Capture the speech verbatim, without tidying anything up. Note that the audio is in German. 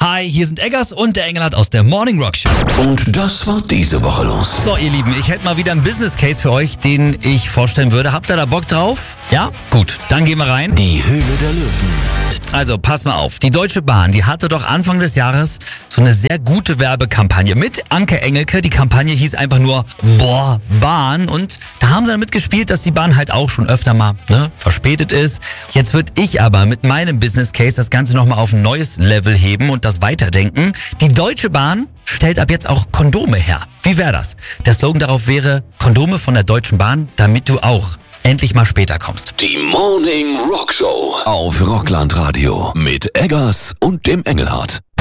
Hi, hier sind Eggers und der Engelhardt aus der Morning Rock Show. Und das war diese Woche los. So, ihr Lieben, ich hätte mal wieder einen Business Case für euch, den ich vorstellen würde. Habt ihr da Bock drauf? Ja? Gut, dann gehen wir rein. Die Höhle der Löwen. Also, pass mal auf. Die Deutsche Bahn, die hatte doch Anfang des Jahres so eine sehr gute Werbekampagne mit Anke Engelke. Die Kampagne hieß einfach nur Boah, Bahn. Und da haben sie damit gespielt, dass die Bahn halt auch schon öfter mal ne, verspätet ist. Jetzt würde ich aber mit meinem Business Case das Ganze nochmal auf ein neues Level heben und das weiterdenken. Die Deutsche Bahn stellt ab jetzt auch Kondome her. Wie wäre das? Der Slogan darauf wäre Kondome von der Deutschen Bahn, damit du auch endlich mal später kommst. Die Morning Rock Show auf Rockland Radio mit Eggers und dem Engelhardt.